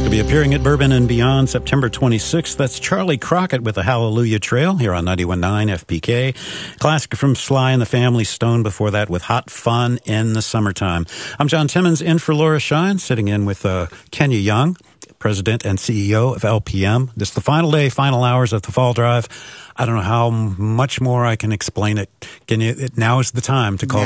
He'll be appearing at Bourbon and Beyond September 26th. That's Charlie Crockett with the Hallelujah Trail here on 91.9 FPK. Classic from Sly and the Family Stone before that with Hot Fun in the Summertime. I'm John Timmons in for Laura Shine, sitting in with Kenya Young, President and CEO of LPM. This is the final day, final hours of the Fall Drive. I don't know how much more I can explain it. Now is the time to call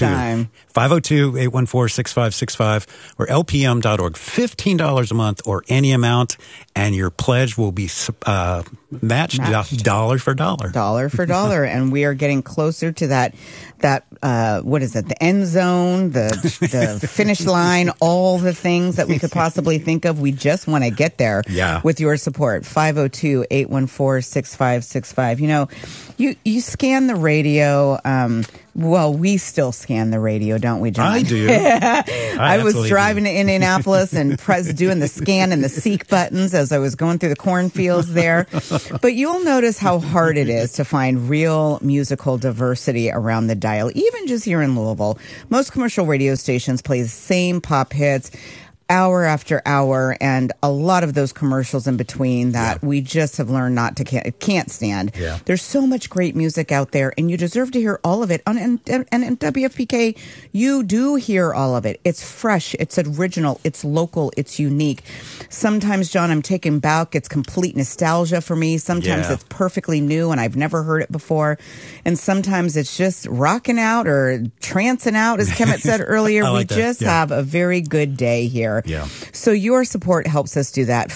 502-814-6565 or lpm.org. $15 a month or any amount, and your pledge will be matched dollar for dollar. Dollar for dollar. And we are getting closer to that what is it? The end zone, the finish line, all the things that we could possibly think of. We just want to get there with your support. 502-814-6565. You know, you scan the radio. Well, we still scan the radio, don't we, John? I do. I was driving to Indianapolis and doing the scan and the seek buttons as I was going through the cornfields there. But you'll notice how hard it is to find real musical diversity around the dial, even just here in Louisville. Most commercial radio stations play the same pop hits hour after hour, and a lot of those commercials in between that we just have learned can't stand. Yeah. There's so much great music out there, and you deserve to hear all of it. And in WFPK, you do hear all of it. It's fresh, it's original, it's local, it's unique. Sometimes, John, I'm taken back. It's complete nostalgia for me. Sometimes it's perfectly new, and I've never heard it before. And sometimes it's just rocking out or trancing out, as Kemet said earlier. We just have a very good day here. Yeah. So your support helps us do that.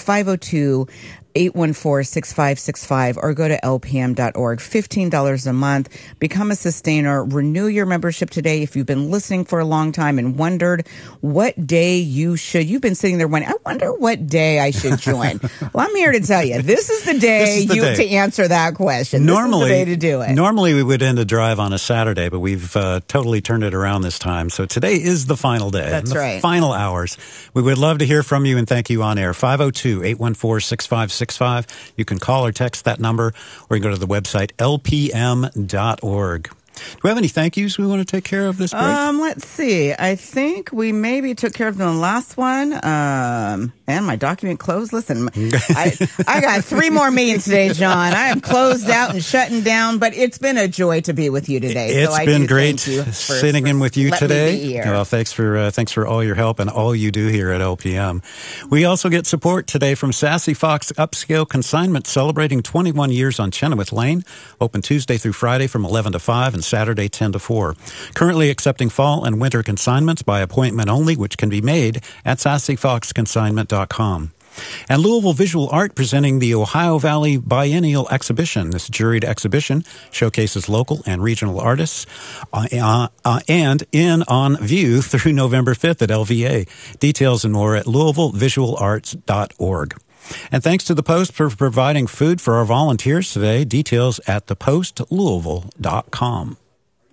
502-814-6565 or go to lpm.org. $15 a month. Become a sustainer. Renew your membership today if you've been listening for a long time and wondered what day you should. You've been sitting there wondering, I wonder what day I should join. Well, I'm here to tell you, this is the day to answer that question. Normally, this is the day to do it. Normally we would end a drive on a Saturday, but we've totally turned it around this time. So today is the final day. That's right. Final hours. We would love to hear from you and thank you on air. 502-814-6565. You can call or text that number, or you can go to the website lpm.org. Do we have any thank yous we want to take care of this break? Let's see. I think we maybe took care of the last one. And my document closed. Listen, I got 3 more meetings today, John. I am closed out and shutting down, but it's been a joy to be with you today. It's been great sitting in with you today. Well, thanks for all your help and all you do here at LPM. We also get support today from Sassy Fox Upscale Consignment, celebrating 21 years on Chenoweth Lane. Open Tuesday through Friday from 11 to 5 and Saturday 10 to 4. Currently accepting fall and winter consignments by appointment only, which can be made at sassyfoxconsignment.com. And Louisville Visual Art presenting the Ohio Valley Biennial Exhibition. This juried exhibition showcases local and regional artists and on view through November 5th at LVA. Details and more at louisvillevisualarts.org. And thanks to the Post for providing food for our volunteers today. Details at thepostlouisville.com.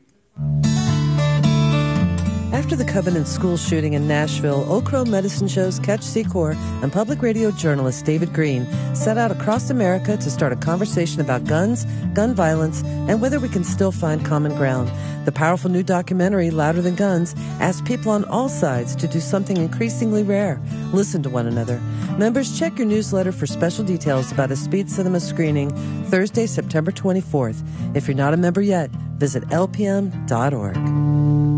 After the Covenant School shooting in Nashville, Oak Crow Medicine Show's Catch Secor and public radio journalist David Green set out across America to start a conversation about guns, gun violence, and whether we can still find common ground. The powerful new documentary, Louder Than Guns, asks people on all sides to do something increasingly rare: listen to one another. Members, check your newsletter for special details about a speed cinema screening Thursday, September 24th. If you're not a member yet, visit lpm.org.